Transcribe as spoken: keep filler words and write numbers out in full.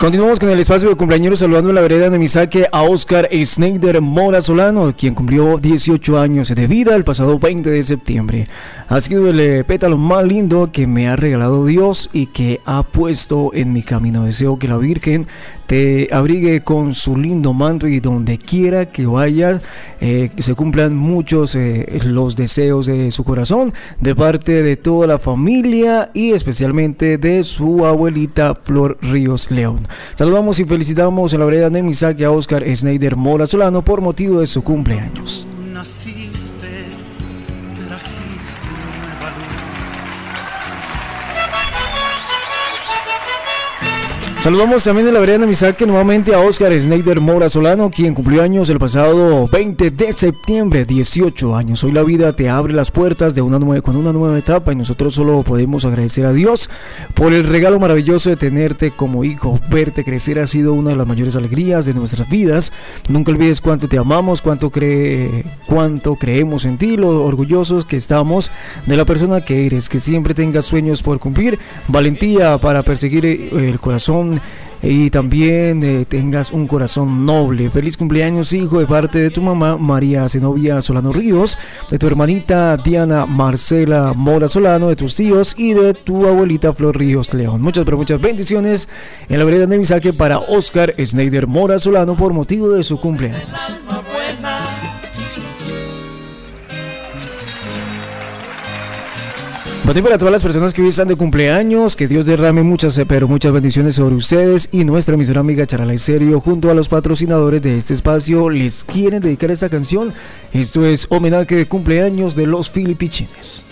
Continuamos con el espacio de cumpleaños saludando en la vereda de Misaque a Oscar Schneider Mora Solano, quien cumplió dieciocho años de vida el pasado veinte de septiembre. Ha sido el pétalo más lindo que me ha regalado Dios y que ha puesto en mi camino. Deseo que la Virgen te abrigue con su lindo manto y donde quiera que vayas eh, que se cumplan muchos eh, los deseos de su corazón, de parte de toda la familia y especialmente de su abuelita Flor Ríos León. Saludamos y felicitamos en la vereda de Misaque a Oscar Schneider Mora Solano por motivo de su cumpleaños. Saludamos también en la vereda de Misaque nuevamente a Oscar Schneider Mora Solano, quien cumplió años el pasado veinte de septiembre, dieciocho años. Hoy la vida te abre las puertas de una nueva, con una nueva etapa y nosotros solo podemos agradecer a Dios por el regalo maravilloso de tenerte como hijo. Verte crecer ha sido una de las mayores alegrías de nuestras vidas. Nunca olvides cuánto te amamos, cuánto, cree, cuánto creemos en ti, lo orgullosos que estamos de la persona que eres. Que siempre tengas sueños por cumplir, valentía para perseguir el corazón y también eh, tengas un corazón noble. Feliz cumpleaños, hijo, de parte de tu mamá María Zenobia Solano Ríos, de tu hermanita Diana Marcela Mora Solano, de tus tíos y de tu abuelita Flor Ríos León. Muchas pero muchas bendiciones en la vereda de Misaque para Oscar Schneider Mora Solano por motivo de su cumpleaños. Para todas las personas que hoy están de cumpleaños, que Dios derrame muchas, pero muchas bendiciones sobre ustedes, y nuestra emisora amiga Charala Estéreo, junto a los patrocinadores de este espacio, les quieren dedicar esta canción. Esto es homenaje de cumpleaños de los Filipichines.